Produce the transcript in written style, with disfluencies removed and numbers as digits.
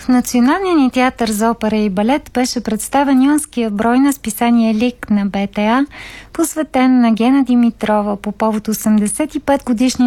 В Националния ни театър за опера и балет беше представен юнския брой на списание Лик на БТА, посветен на Гена Димитрова по повод 85 годишни